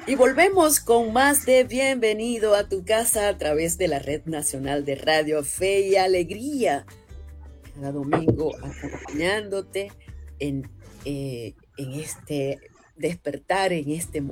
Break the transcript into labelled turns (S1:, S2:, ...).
S1: Y volvemos con más de Bienvenido a tu casa a través de la Red Nacional de Radio Fe y Alegría. Cada domingo acompañándote en este despertar, en este